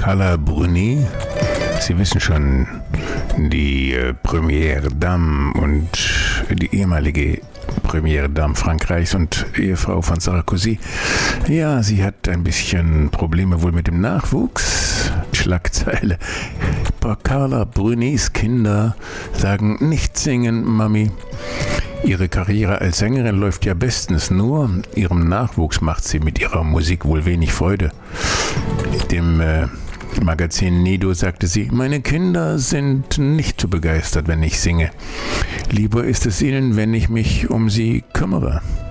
Carla Bruni, Sie wissen schon, die Première Dame und die ehemalige Première Dame Frankreichs und Ehefrau von Sarkozy. Ja, sie hat ein bisschen Probleme wohl mit dem Nachwuchs. Schlagzeile: Carla Brunis Kinder sagen nicht singen, Mami. Ihre Karriere als Sängerin läuft ja bestens, nur ihrem Nachwuchs macht sie mit ihrer Musik wohl wenig Freude. Dem Magazin Nido sagte sie: Meine Kinder sind nicht so begeistert, wenn ich singe. Lieber ist es ihnen, wenn ich mich um sie kümmere.